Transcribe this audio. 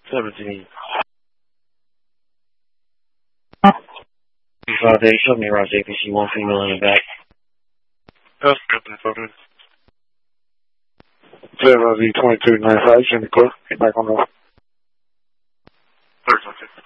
17. They showed me around JPC, one female in the back. That's good, that's okay. 0Z2295, in the clear. Get back on the. There's okay.